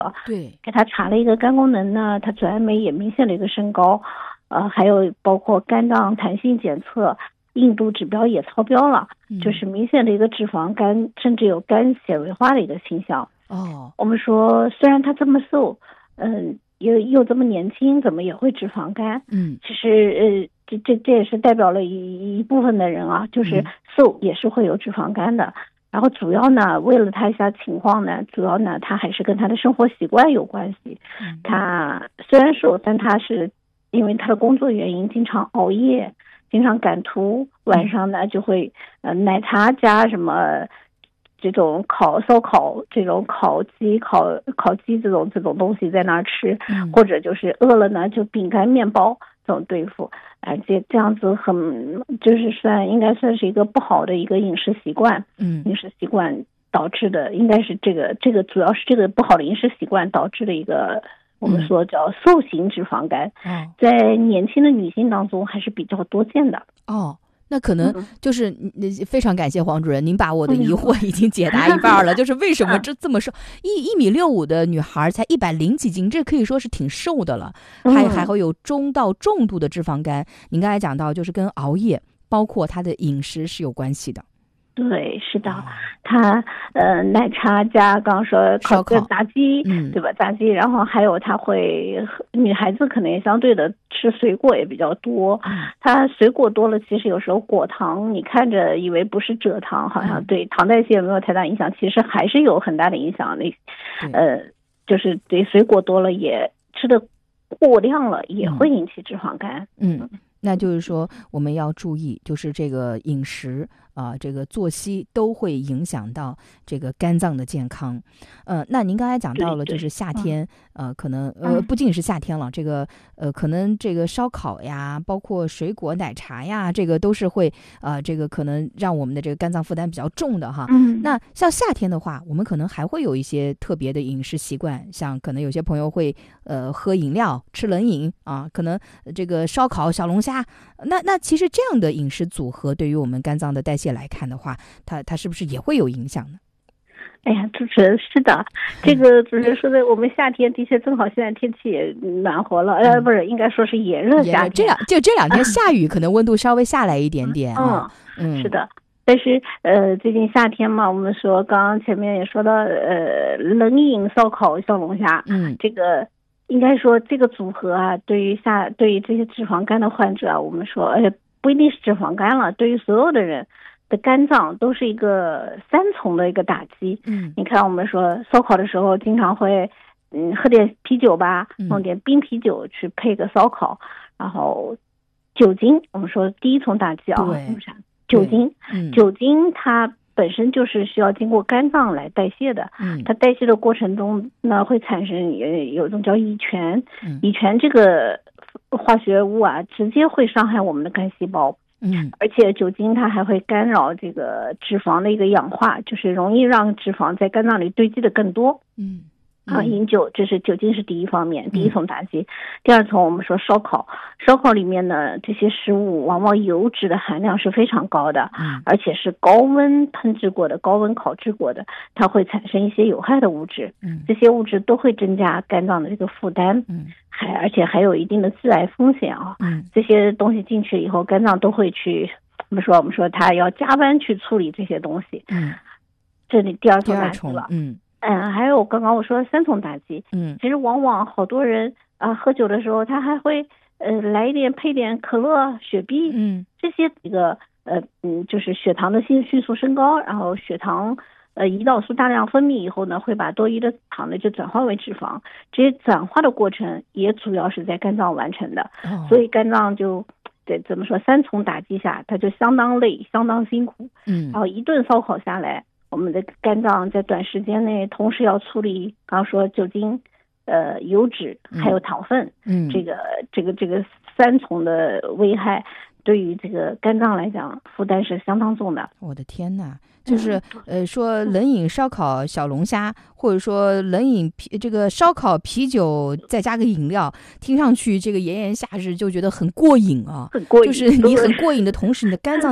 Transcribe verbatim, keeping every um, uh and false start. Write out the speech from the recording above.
对， 给他查了一个肝功能呢，他左氨酶也明显的一个升高，呃，还有包括肝脏弹性检测，硬度指标也超标了， 嗯、 就是明显的一个脂肪肝，甚至有肝纤维化的一个倾向。 哦， 我们说虽然他这么瘦，嗯、呃，又又这么年轻，怎么也会脂肪肝？ 嗯， 其实呃，这这这也是代表了一一部分的人啊，就是瘦也是会有脂肪肝的。嗯，然后主要呢，为了他一下情况呢，主要呢，他还是跟他的生活习惯有关系。 嗯， 他虽然瘦，但他是因为他的工作原因，经常熬夜，经常赶图，晚上呢就会呃奶茶加什么这种烤烧烤、这种烤鸡、烤烤鸡这种这种东西在那儿吃， 嗯， 或者就是饿了呢就饼干、面包这种对付。而且这样子很就是算应该算是一个不好的一个饮食习惯， 嗯， 饮食习惯导致的，应该是这个这个主要是这个不好的饮食习惯导致的一个我们说叫瘦型脂肪肝， 嗯， 在年轻的女性当中还是比较多见的。 哦。那可能就是非常感谢黄主任，您把我的疑惑已经解答一半了。就是为什么这这么瘦，一一米六五的女孩才一百零几斤，这可以说是挺瘦的了。还还会有中到重度的脂肪肝，您刚才讲到，就是跟熬夜，包括她的饮食是有关系的。 对，是的，他呃奶茶加刚刚说烧烤炸鸡， 嗯， 对吧？炸鸡，然后还有他会女孩子可能也相对的吃水果也比较多，他水果多了，其实有时候果糖你看着以为不是蔗糖，好像对糖代谢没有太大影响，其实还是有很大的影响的。呃，就是对水果多了也吃的过量了，也会引起脂肪肝。 嗯。嗯，那就是说我们要注意，就是这个饮食啊、呃，这个作息都会影响到这个肝脏的健康。呃，那您刚才讲到了，就是夏天，呃，可能呃不仅是夏天了，这个呃可能这个烧烤呀，包括水果、奶茶呀，这个都是会呃这个可能让我们的这个肝脏负担比较重的哈。 嗯， 那像夏天的话，我们可能还会有一些特别的饮食习惯，像可能有些朋友会呃喝饮料、吃冷饮啊，可能这个烧烤、小龙虾。那那其实这样的饮食组合对于我们肝脏的代谢来看的话，它它是不是也会有影响呢？ 哎呀，主持人是的，这个主持人说的，我们夏天的确正好现在天气也暖和了，呃，不是，应该说是炎热夏天。 这两就这两天下雨，可能温度稍微下来一点点啊。 嗯，是的。但是呃，最近夏天嘛，我们说刚刚前面也说到，呃，冷饮、烧烤、小龙虾， 嗯， 这个。应该说这个组合啊，对于下对于这些脂肪肝的患者啊，我们说，而且不一定是脂肪肝了，对于所有的人的肝脏都是一个三重的一个打击。 嗯， 你看我们说烧烤的时候，经常会嗯喝点啤酒吧，弄点冰啤酒去配个烧烤，然后酒精，我们说第一重打击啊， 对， 酒精， 嗯， 酒精它。本身就是需要经过肝脏来代谢的， 嗯， 它代谢的过程中呢会产生有有一种叫乙醛， 嗯， 乙醛这个化学物啊，直接会伤害我们的肝细胞， 嗯， 而且酒精它还会干扰这个脂肪的一个氧化，就是容易让脂肪在肝脏里堆积的更多， 嗯。 啊，饮酒这是酒精是第一方面，第一重打击。第二重我们说烧烤，烧烤里面呢这些食物往往油脂的含量是非常高的， 嗯， 而且是高温烹制过的、高温烤制过的，它会产生一些有害的物质， 嗯， 这些物质都会增加肝脏的这个负担， 嗯， 还而且还有一定的致癌风险啊， 嗯， 这些东西进去以后，肝脏都会去，我们说我们说它要加班去处理这些东西， 嗯， 这里第二重打击了， 嗯。 嗯，还有刚刚我说的三重打击， 嗯， 其实往往好多人啊、呃、喝酒的时候，他还会呃来一点配点可乐、雪碧， 嗯， 这些这个呃嗯就是血糖的迅迅速升高，然后血糖呃胰岛素大量分泌以后呢，会把多余的糖呢就转化为脂肪，这些转化的过程也主要是在肝脏完成的， 哦、 所以肝脏就对怎么说三重打击下，它就相当累，相当辛苦， 嗯， 然后一顿烧烤下来。我们的肝脏在短时间内同时要处理，刚刚说酒精、呃油脂还有糖分， 嗯， 这个这个这个三重的危害，对于这个肝脏来讲负担是相当重的。 我的天哪！就是呃说冷饮烧烤小龙虾，或者说冷饮啤这个烧烤啤酒再加个饮料，听上去这个炎炎夏日就觉得很过瘾啊， 很过瘾， 就是你很过瘾的同时，你的肝脏